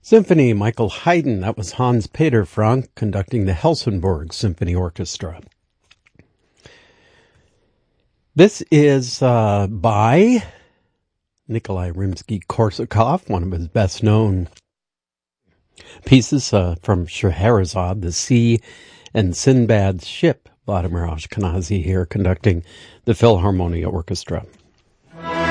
Symphony, Michael Haydn. That was Hans Peter Frank conducting the Helsingborg Symphony Orchestra. This is by Nikolai Rimsky-Korsakov, one of his best-known pieces from Scheherazade, The Sea and Sinbad's Ship. Vladimir Ashkenazy here conducting the Philharmonia Orchestra.